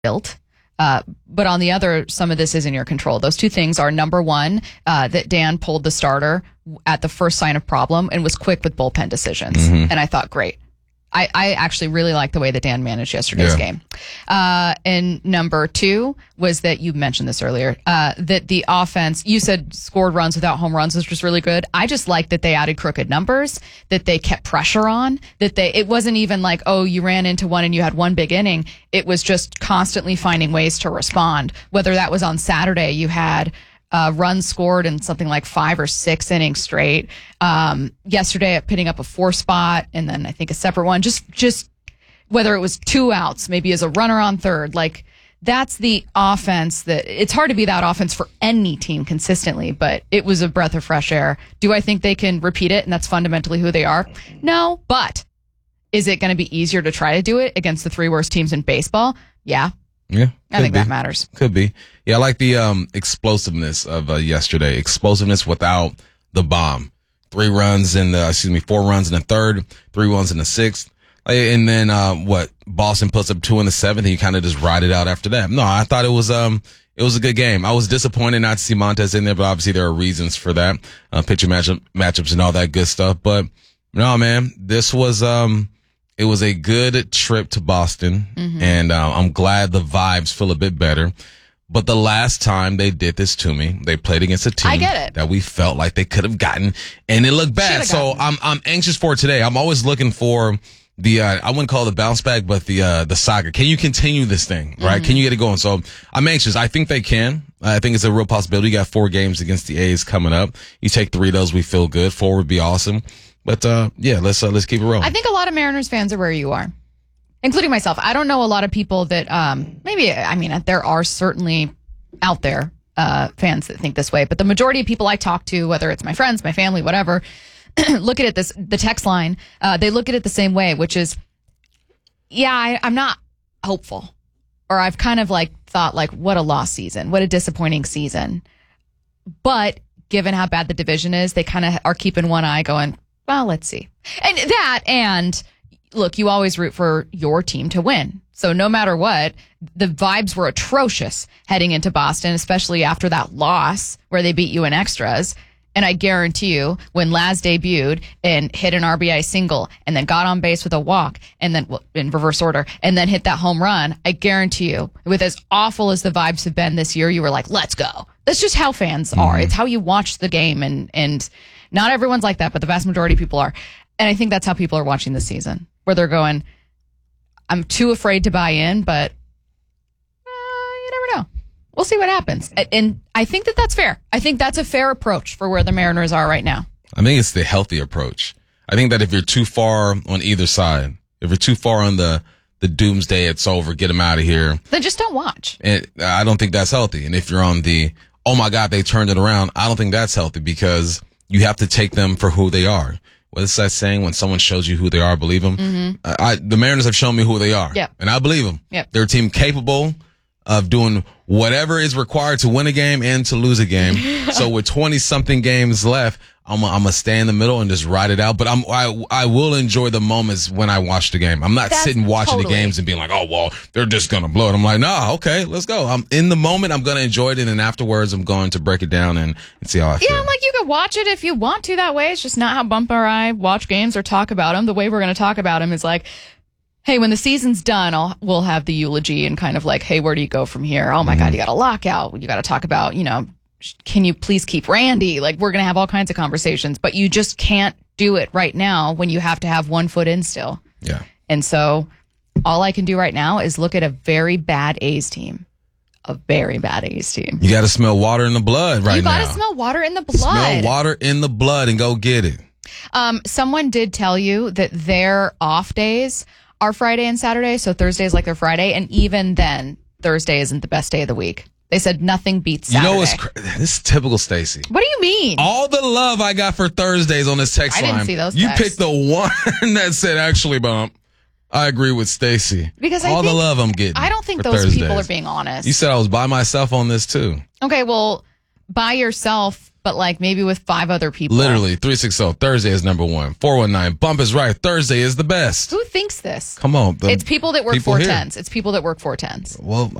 built. But on the other, some of this is in your control. Those two things are, number one, that Dan pulled the starter at the first sign of problem and was quick with bullpen decisions. And I thought, great. I actually really like the way that Dan managed yesterday's game. And number two was that you mentioned this earlier, that the offense, you said scored runs without home runs, which was really good. I just like that they added crooked numbers, that they kept pressure on, that it wasn't even like, oh, you ran into one and you had one big inning. It was just constantly finding ways to respond. Whether that was on Saturday, you had runs scored in something like 5 or 6 innings straight. Yesterday at pitting up a 4 spot and then I think a separate one, just whether it was 2 outs, maybe as a runner on third, like that's the offense that it's hard to be that offense for any team consistently, but it was a breath of fresh air. Do I think they can repeat it? And that's fundamentally who they are? No, but is it going to be easier to try to do it against the 3 worst teams in baseball? Yeah. Yeah, I think that matters. Could be. Yeah, I like the explosiveness of yesterday. Explosiveness without the bomb. 4 runs in the third, 3 runs in the 6th. And then Boston puts up 2 in the 7th, and you kind of just ride it out after that. No, I thought it was a good game. I was disappointed not to see Montez in there, but obviously there are reasons for that. Pitcher matchups and all that good stuff. But no, man, this was it was a good trip to Boston, and I'm glad the vibes feel a bit better. But the last time they did this to me, they played against a team that we felt like they could have gotten, and it looked bad. So I'm anxious for today. I'm always looking for the I wouldn't call it the bounce back, but the saga. Can you continue this thing, right? Can you get it going? So I'm anxious. I think they can. I think it's a real possibility. You got 4 games against the A's coming up. You take 3 of those, we feel good. 4 would be awesome. But let's keep it rolling. I think a lot of Mariners fans are where you are, including myself. I don't know a lot of people that there are certainly out there fans that think this way, but the majority of people I talk to, whether it's my friends, my family, whatever, look at it the text line, they look at it the same way, which is, I'm not hopeful, or I've kind of thought what a lost season, what a disappointing season. But given how bad the division is, they kind of are keeping one eye going, well, let's see. And look, you always root for your team to win. So no matter what, the vibes were atrocious heading into Boston, especially after that loss where they beat you in extras. And I guarantee you, when Laz debuted and hit an RBI single and then got on base with a walk and then in reverse order and then hit that home run, I guarantee you, with as awful as the vibes have been this year, you were like, let's go. That's just how fans are. It's how you watch the game. And not everyone's like that, but the vast majority of people are. And I think that's how people are watching this season, where they're going, I'm too afraid to buy in, but you never know. We'll see what happens. And I think that's fair. I think that's a fair approach for where the Mariners are right now. I think it's the healthy approach. I think that if you're too far on either side, if you're too far on the doomsday, it's over, get them out of here, then just don't watch. And I don't think that's healthy. And if you're on the, oh my God, they turned it around, I don't think that's healthy, because you have to take them for who they are. What's that saying? When someone shows you who they are, believe them. The Mariners have shown me who they are, and I believe them. They're a team capable of doing whatever is required to win a game and to lose a game. So with 20-something games left, I'm gonna stay in the middle and just ride it out. But I will enjoy the moments when I watch the game. I'm not sitting watching the games and being like, oh, well, they're just gonna blow it. I'm like, nah, okay, let's go. I'm in the moment. I'm gonna enjoy it, and then afterwards, I'm going to break it down and see how I feel. Yeah, like you could watch it if you want to that way. It's just not how Bump or I watch games or talk about them. The way we're gonna talk about them is like, hey, when the season's done, we'll have the eulogy and kind of like, hey, where do you go from here? Oh my God, you got a lockout. You got to talk about, can you please keep Randy? Like, we're going to have all kinds of conversations, but you just can't do it right now when you have to have one foot in still. Yeah. And so all I can do right now is look at a very bad A's team. A very bad A's team. You got to smell water in the blood right now. You got to smell water in the blood. Smell water in the blood and go get it. Someone did tell you that their off days are Friday and Saturday, so Thursday is like their Friday, and even then, Thursday isn't the best day of the week. They said nothing beats Saturday. You know what's this is typical Stacey. What do you mean? All the love I got for Thursdays on this text line. I didn't see those texts. You picked the one that said, actually, Bump, I agree with Stacey. Because all the love I'm getting. I don't think those people are being honest. You said I was by myself on this too. Okay, well, by yourself but like maybe with 5 other people. Literally, 360, Thursday is number 1. 419, Bump is right. Thursday is the best. Who thinks this? Come on. It's people that work people here. 410s. It's people that work 410s. Well,